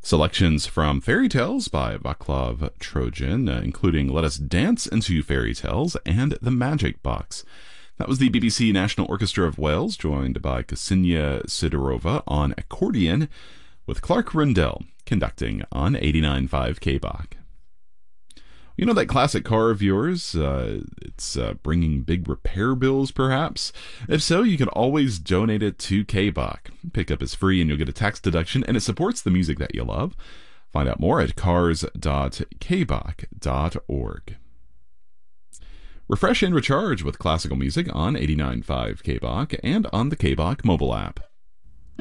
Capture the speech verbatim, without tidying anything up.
Selections from Fairy Tales by Vaclav Trojan, uh, including Let Us Dance into Fairy Tales and The Magic Box. That was the B B C National Orchestra of Wales, joined by Ksenia Sidorova on accordion, with Clark Rundell conducting on eighty-nine point five K B A C. You know that classic car of yours? Uh, it's uh, bringing big repair bills, perhaps? If so, you can always donate it to K B A C. Pickup is free and you'll get a tax deduction, and it supports the music that you love. Find out more at cars dot k b a c dot org. Refresh and recharge with classical music on eighty-nine point five K B A C and on the K B A C mobile app.